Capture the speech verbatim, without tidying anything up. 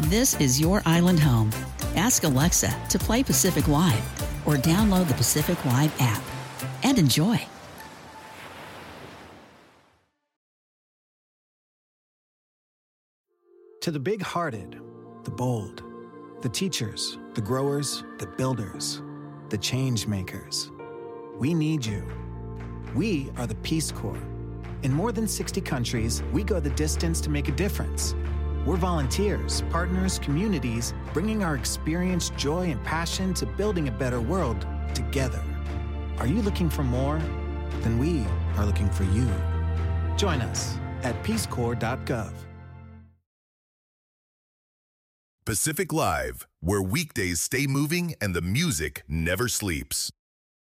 This is your island home. Ask Alexa to play Pacific Wide or download the Pacific Wide app and enjoy. To the big-hearted, the bold, the teachers, the growers, the builders, the change makers, we need you. We are the Peace Corps. In more than sixty countries, we go the distance to make a difference. We're volunteers, partners, communities, bringing our experience, joy, and passion to building a better world together. Are you looking for more? Then we are looking for you. Join us at peace corps dot gov. Pacific Live, where weekdays stay moving and the music never sleeps.